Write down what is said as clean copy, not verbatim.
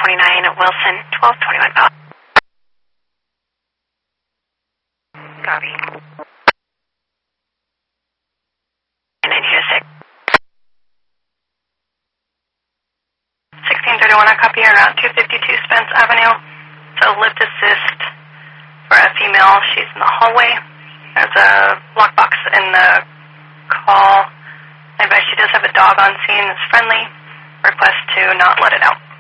29 Wilson, 1221 Val. Copy. And I need a 1631, I copy around 252 Spence Avenue. So lift assist for a female. She's in the hallway. There's a lockbox in the call. I advise she does have a dog on scene that's friendly. Request to not let it out.